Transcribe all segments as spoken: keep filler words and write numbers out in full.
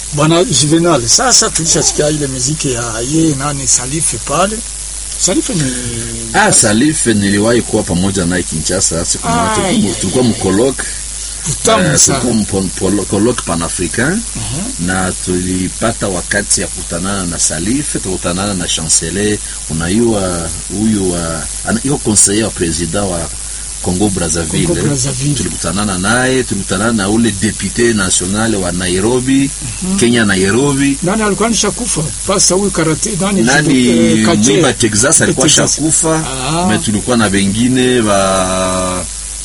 Bwana Juvenal, sasa tulishasikia ile muziki ya yeye nani Salife pale. Salife ni ah Salife niliwahi kuwa pamoja naye Kinshasa siku moja, tulikuwa mkolok utamu sana mkolok panafricain uh-huh. na tulipata wakati ya kutanana na Salife, tukutanana na Chancelier, unaiwa huyu wa hiyo conseiller wa president wa Congo Brazzaville, Congo Brazzaville. Tulikutanana naye, tulikutanana na ule député national wa Nairobi, mm-hmm. Kenya Nairobi. Nani alikuwa nishakufa? Pasa huyu karate nani? Nani eh, Mwimba Texas alikuwa shakufa. Ah. Me tulikuwa na wengine wa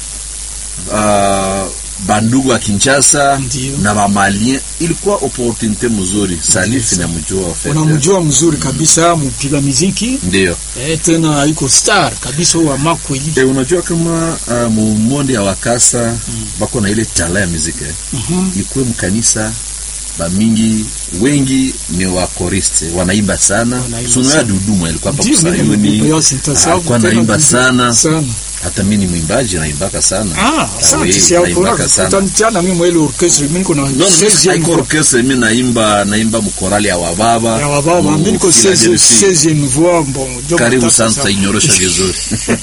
uh, bandugu wa Kinshasa. Ndiyo. Na wa Malien. Ilikuwa opportunité mzuri. Salif na mjua ofete. Unamjua mzuri kabisa, mpiga muziki. Ndiyo. Eh, tena iko star kabisa wa makweli. Eh, unajua kama uh, mumonde ya wakasa mm. bako na ile tala ya muziki. Mhm. Ikuwe mkanisa ba mingi wengi ni wa choriste, wanaimba sana. Suno ya Duduma ilikuwa hapa Kusayuni. Alikuwa naimba sana. sana. Hata mimi ni mwimbaji naimbaka sana. Ah, asante sana. Utanitiana mimi mwele orchestra mimi niko na seizième orchestra mimi naimba naimba mkorali ya wababa. Ya wababa mimi niko seizième voix bon. Karibu sana inyorosha vizuri.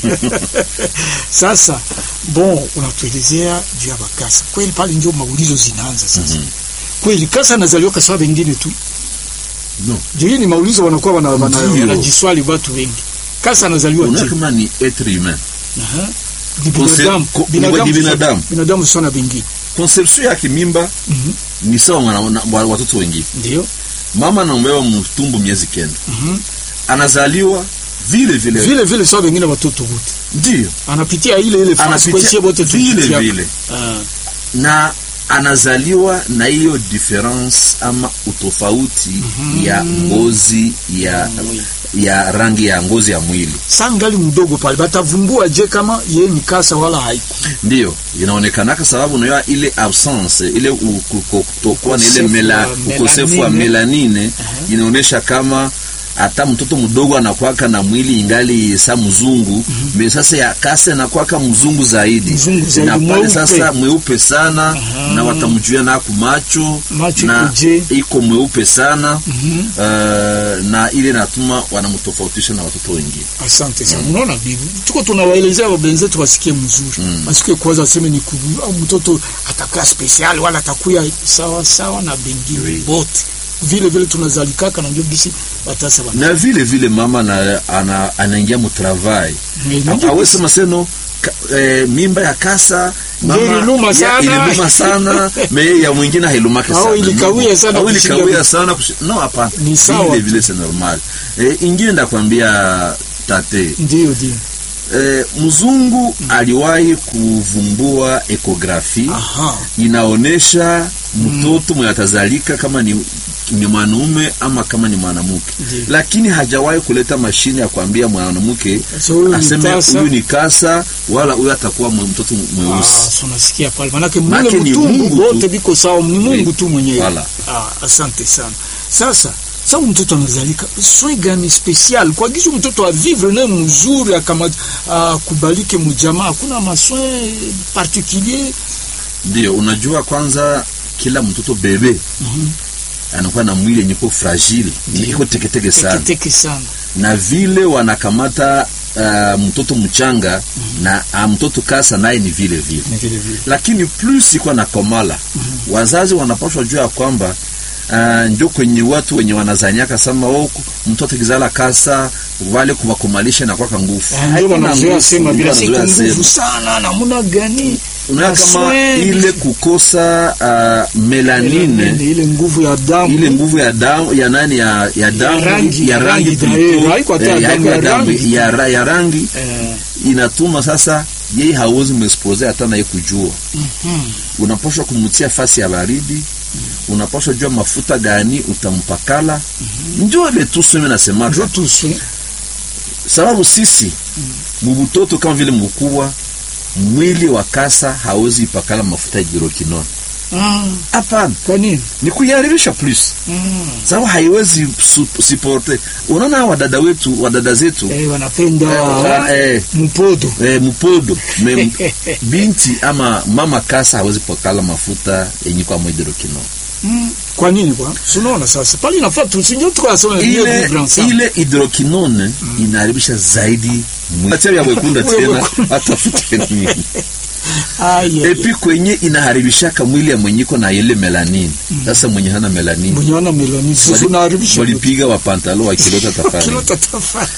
Sasa bon unatuelezea juu ya Bakasa. Kweli pale ndio maulizo zinaanza sasa. Mm-hmm. Kweli Kasa anazaliwa kwa sababu wengine tu? No. Je, ni maulizo wanakuwa wana wanajiswali watu wengi. Kasa anazaliwa tu. Kama ni être humain. Aha. Binadamu, binadamu, binadamu, binadamu sana bengi. Conception ya kimimba mm-hmm. ni sawa na watoto wengi. Ndio. Mama anaombewa mtumbo miezi kenda. Mhm. Anazaliwa vile vile. Vile vile sawa wengine watoto wote. Ndio. Anapitia ile ile fasi kwa sababu wote vile vile. Ah. Na anazaliwa na hiyo difference ama utofauti mm-hmm. ya ngozi ya mm-hmm. ya rangi ya ngozi ya mwili. Sangali mdogo pale batavumbua je kama yeye ni Kasa wala haiko. Ndio, inaonekana kwa sababu na ile absence ile kutokuwa na ile mela ukosefu wa melanine uh-huh. inaonesha kama hata mtoto mdogo anakuwaka na mwili ingali sa mzungu, mm-hmm. me sasa ya Kasa anakuwaka mzungu zaidi. Mzungu zaidi na pale sasa mweupe sana, uh-huh. na watamjua na kumacho na kuje. Iko mweupe sana, mm-hmm. uh, na ile natuma wanamtofautisha na watoto wengine. Asante sana. Mm. Unaona bibi, tuko tunawaelezea wabenzetu wasikie mzuri. Mm. Wasikie kwanza aseme ni mtoto atakaa special wala atakuya sawa sawa na bengine bote. Vile vile tunazalikaka na ndio bisi batasa bana. Na vile vile mama na ana anaingia mu travail. Hawezi maseno eh, mimba ya Kasa mama ililuma sana. Ililuma sana, me ya mwingine hailumake sana. Au ilikawia sana. Au ilikawia sana. No hapa. Vile vile c'est normal. Eh, ingine ndakwambia tate. Ndio ndio. Eh, mzungu mm. aliwahi kuvumbua ekografi. Inaonesha mtoto mm. mwatazalika kama ni ni mwanaume ama kama ni mwanamke. Lakini hajawahi kuleta mashine ya kuambia mwanamke so, aseme huyu ni Kasa wala huyu atakuwa mtoto mweusi. Ah, so nasikia pale manake Mungu wote biko sawa, ni Mungu tu mwenyewe. Ah, asante sana. Sasa sasa mtoto anazalika soin gani special kwa gizu mtoto a vivre na mzuri akama kubalike mjamaa, kuna masoin particulier? Ndio, unajua kwanza kila mtoto bebe mm-hmm. anakuwa na mwili yenye ko fragile, iko teketeke sana. Teketeke sana. Na vile wanakamata uh, mtoto mchanga mm-hmm. na uh, mtoto Kasa naye ni vile vile. Ni vile vile. Lakini plus iko na komala. Mm-hmm. Wazazi wanapaswa jua kwamba uh, ndio kwenye watu wenye wanazanyaka sama wao mtoto kizala Kasa wale kuwakumalisha na kwa nguvu. Ndio wanazoea sema bila nguvu sana na muna gani? Una kama ile kukosa uh, melanine, ile nguvu ya damu, ile nguvu ya damu ya nani ya ya damu ya rangi, ya rangi, ya rangi, ya rangi, ya rangi eh. Inatuma sasa yeye hawezi muexpose hata na yeye kujua. Mhm. Unapaswa kumtia fasi ya baridi, mm-hmm. unapaswa jua mafuta gani utampakala. Mhm. Ndio ile tu sema nasema ndio tu sababu sisi mbutoto mm. kama vile mkubwa mwili wa Kasa hawezi ipakala mafuta ya girokinone. Hapana. Mm. Kwa nini? Ni kuiharibisha plus. Mm. Sababu haiwezi supporte. Unaona wadada wetu, wadada zetu eh wanapenda eh mpodo. Eh mpodo. Me, binti ama mama Kasa hawezi pakala mafuta yenye kwa girokinone. Mm. Kwa nini kwa? Unaona sasa pale inafaa tusinyo tukasema ile ile hydroquinone mm. inaharibisha zaidi mwili ya wekunda tena atafute nini. Ah, yeah, epi yeah. Kwenye inaharibishaka mwili ya mwenyiko na ile melanin. Sasa mm. mwenye hana melanin. Mwenye hana melanin sasa unaharibisha. Walipiga wa pantalo wa kilota tafani. Kilota tafani.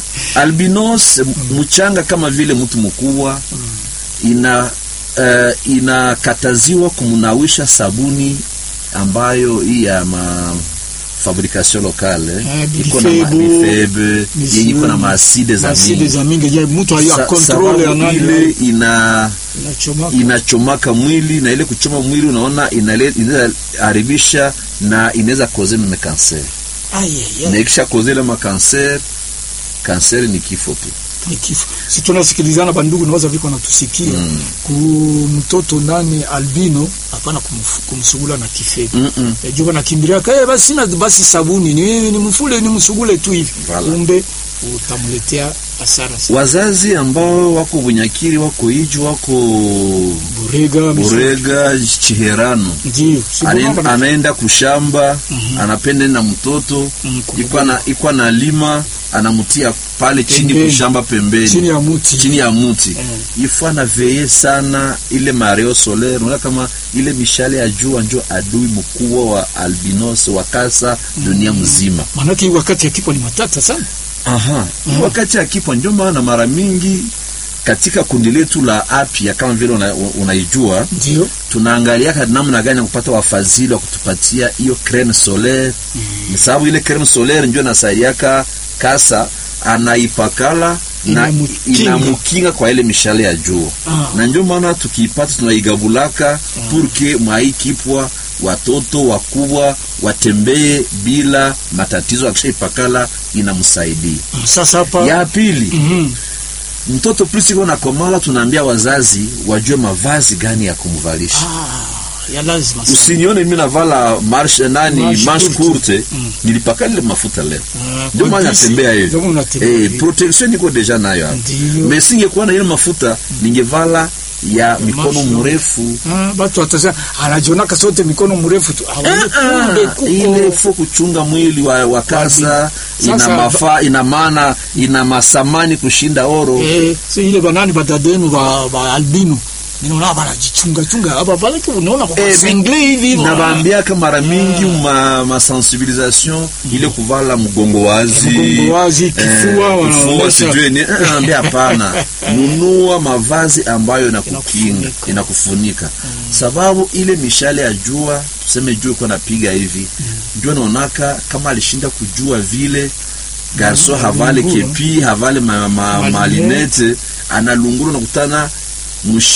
Albinos mm. mchanga kama vile mtu mkubwa mm. ina uh, inakataziwa kumnawisha sabuni ambayo hii ya ma fabrication locale iko na mifebe yenye iko na maaside za mingi za mingi ya mtu haya control anale ina inachomaka inachomaka mwili na ile kuchoma mwili unaona inaweza haribisha na inaweza koze meme cancer. Ah yeah. Na ikisha koze le cancer, cancer ni kifo tu. Ni kifo. Si tunasikilizana bandugu na waza viko natusikia mm. ku mtoto nani albino hapana kumsugula na kifebi. Mm -mm. E, Juba nakimbilia kae basi sina basi sabuni ni ni mfule ni msugule tu hivi. Kumbe utamuletea hasara sana. Wazazi ambao wako Bunyakiri wako Iju wako Burega Burega Chiherano. Ndio. Anaenda, anaenda kushamba, mm -hmm. anapenda na mtoto, mm -hmm. iko na iko na lima anamutia pale chini kushamba pembeni chini ya muti chini ya muti mm. Ifwa na veye sana ile mareo solaire unaona kama ile mishale ya jua njo adui mkubwa wa albinos wa kasa mm. dunia mzima. Maana hii wakati ya kipo ni matata sana. Aha mm. wakati ya kipo ndio maana mara mingi katika kundi letu la afya kama vile unaijua una ndio tunaangalia namna gani kupata wafadhili wa kutupatia hiyo crème solaire mm. sababu ile crème solaire ndio inasaidia kasa anaipakala na inamukinga kwa ile mishale ya jua. Ah. Na ndio maana tukiipata tunaigavulaka ah. Purke mwaikipwa watoto wakubwa watembee bila matatizo, akishaipakala inamsaidia. Sasa hapa ya pili mm-hmm. mtoto plisi kwa nakomala tunaambia wazazi wajue mavazi gani ya kumvalisha. Ah. Ya lazima sana. Usinione mimi navala marche nani manche courte mm. nilipaka ile mafuta leo. Ndio maana natembea hiyo. Eh, protection niko deja nayo hapo. Mais singekuwa na ile mafuta mm. ningevala ya mikono mrefu. Ah, watu watasema anajiona kasote mikono mrefu tu. Ah, ile fo kuchunga mwili wa, wa kasa ina mafaa ina maana ina masamani kushinda oro. Eh, si ile banani badadenu wa, wa albino. Ninaona bana jichunga chunga hapa pale tu unaona kwa eh, single hivi na baambia kama mara mingi yeah. ma, ma sensibilisation mm. ile kuvala mgongo wazi mgongo wazi kifua eh, kifua sijui ni ambia hapana nunua mavazi ambayo inakukinga inakufunika mm. sababu ile mishale ya jua tuseme jua iko napiga hivi mm. ndio naonaka kama alishinda kujua vile garso mm. havale kepi havale ma, ma, ma, malinete analunguru na kutana